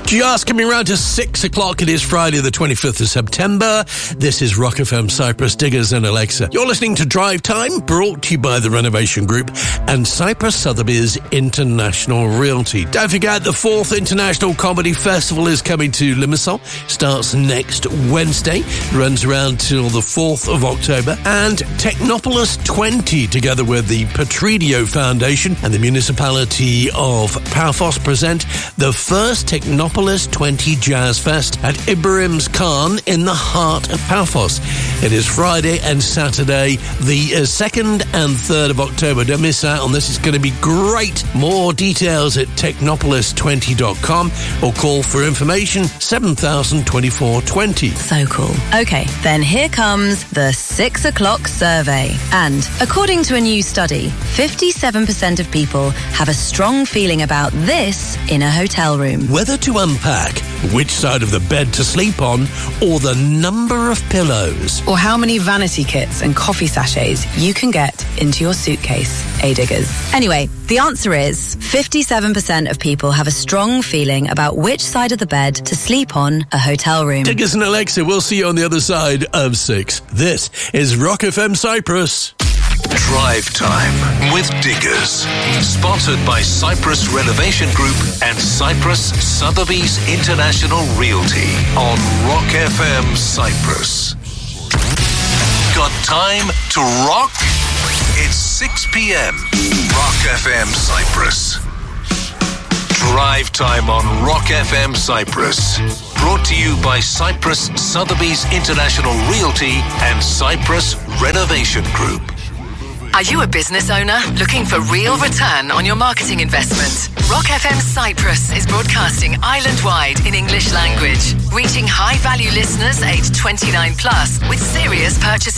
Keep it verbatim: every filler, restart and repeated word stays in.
Just coming round to six o'clock. It is Friday the twenty-fifth of September. This is Rock F M Cyprus, Diggers and Alexa. You're listening to Drive Time, brought to you by the Renovation Group and Cyprus Sotheby's International Realty. Don't forget, the fourth International Comedy Festival is coming to Limassol. Starts next Wednesday, runs around till the fourth of October. And Technopolis twenty, together with the Petridio Foundation and the municipality of Paphos, present the first Technopolis twenty Jazz Fest at Ibrahim's Khan in the heart of Paphos. It is Friday and Saturday, the uh, second and third of October. Don't miss out on this. It's going to be great. More details at technopolis twenty dot com or call for information seven thousand twenty-four twenty. So cool. Okay, then here comes the six o'clock survey. And according to a new study, fifty-seven percent of people have a strong feeling about this in a hotel room. Whether to unpack, which side of the bed to sleep on, or the number of pillows. Or how many vanity kits and coffee sachets you can get into your suitcase, A-diggers. Anyway, the answer is fifty-seven percent of people have a strong feeling about which side of the bed to sleep on a hotel room. Diggers and Alexa, we'll see you on the other side of six. This is Rock F M Cyprus. Drive Time with Diggers. Sponsored by Cyprus Renovation Group and Cyprus Sotheby's International Realty on Rock F M Cyprus. Got time to rock? It's six p.m. Rock F M Cyprus. Drive Time on Rock F M Cyprus. Brought to you by Cyprus Sotheby's International Realty and Cyprus Renovation Group. Are you a business owner looking for real return on your marketing investment? Rock F M Cyprus is broadcasting island-wide in English language, reaching high-value listeners aged twenty-nine plus with serious purchasing.